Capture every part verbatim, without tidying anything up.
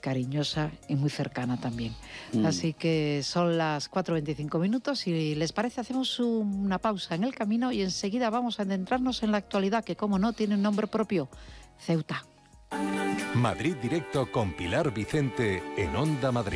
cariñosa y muy cercana también. Mm. Así que son las cuatro y veinticinco minutos. Si les parece, hacemos una pausa en el camino y enseguida vamos a adentrarnos en la actualidad, que como no tiene un nombre propio: Ceuta. Madrid Directo con Pilar Vicente en Onda Madrid.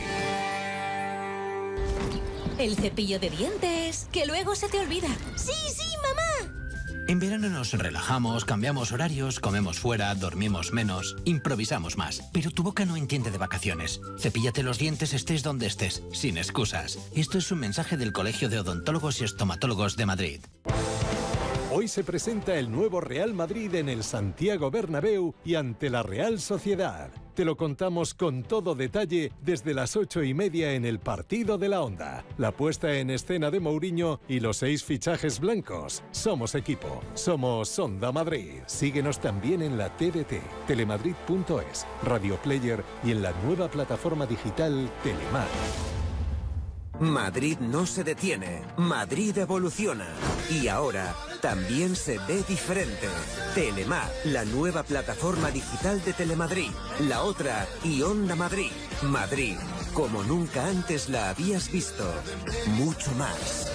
El cepillo de dientes, que luego se te olvida. ¡Sí, sí, mamá! En verano nos relajamos, cambiamos horarios, comemos fuera, dormimos menos, improvisamos más. Pero tu boca no entiende de vacaciones. Cepíllate los dientes estés donde estés, sin excusas. Esto es un mensaje del Colegio de Odontólogos y Estomatólogos de Madrid. Hoy se presenta el nuevo Real Madrid en el Santiago Bernabéu y ante la Real Sociedad. Te lo contamos con todo detalle desde las ocho y media en el Partido de la Onda. La puesta en escena de Mourinho y los seis fichajes blancos. Somos equipo. Somos Onda Madrid. Síguenos también en la T D T, telemadrid punto es, Radio Player y en la nueva plataforma digital Telemar. Madrid no se detiene, Madrid evoluciona y ahora también se ve diferente. Telemar, la nueva plataforma digital de Telemadrid, la otra y Onda Madrid. Madrid, como nunca antes la habías visto, mucho más.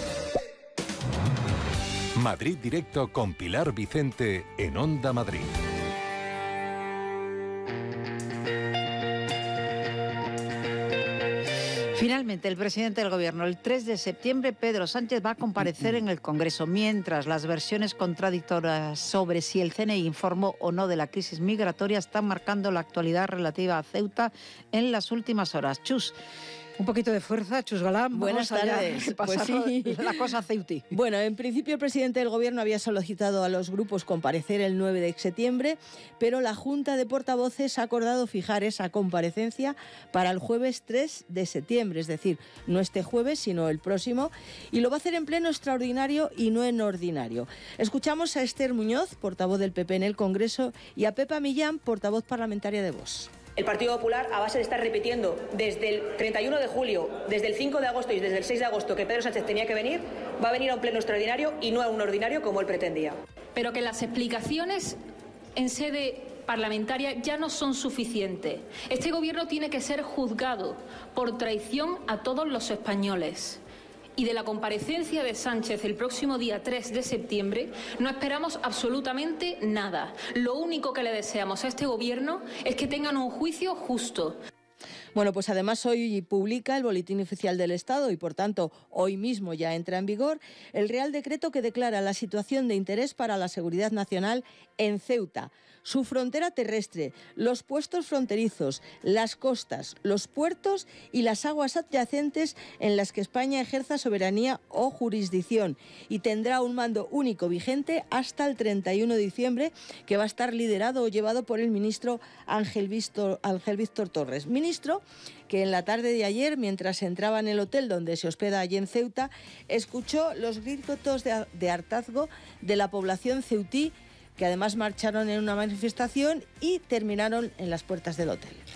Madrid Directo con Pilar Vicente en Onda Madrid. Finalmente, el presidente del Gobierno, el tres de septiembre, Pedro Sánchez, va a comparecer en el Congreso, mientras las versiones contradictorias sobre si el C N I informó o no de la crisis migratoria están marcando la actualidad relativa a Ceuta en las últimas horas. Chus, un poquito de fuerza, Chus Galán. Buenas tardes. Pues sí, la cosa ceutí. Bueno, en principio el presidente del Gobierno había solicitado a los grupos comparecer el nueve de septiembre, pero la Junta de Portavoces ha acordado fijar esa comparecencia para el jueves tres de septiembre, es decir, no este jueves, sino el próximo, y lo va a hacer en pleno extraordinario y no en ordinario. Escuchamos a Esther Muñoz, portavoz del P P en el Congreso, y a Pepa Millán, portavoz parlamentaria de Vox. El Partido Popular, a base de estar repitiendo desde el treinta y uno de julio, desde el cinco de agosto y desde el seis de agosto que Pedro Sánchez tenía que venir, va a venir a un pleno extraordinario y no a un ordinario como él pretendía. Pero que las explicaciones en sede parlamentaria ya no son suficientes. Este Gobierno tiene que ser juzgado por traición a todos los españoles. Y de la comparecencia de Sánchez el próximo día tres de septiembre no esperamos absolutamente nada. Lo único que le deseamos a este Gobierno es que tengan un juicio justo. Bueno, pues además hoy publica el Boletín Oficial del Estado y, por tanto, hoy mismo ya entra en vigor el Real Decreto que declara la situación de interés para la seguridad nacional en Ceuta, su frontera terrestre, los puestos fronterizos, las costas, los puertos y las aguas adyacentes en las que España ejerza soberanía o jurisdicción, y tendrá un mando único vigente hasta el treinta y uno de diciembre, que va a estar liderado o llevado por el ministro Ángel Víctor, Ángel Víctor Torres. Ministro que en la tarde de ayer, mientras entraba en el hotel donde se hospeda allí en Ceuta, escuchó los gritos de, de hartazgo de la población ceutí, que además marcharon en una manifestación y terminaron en las puertas del hotel.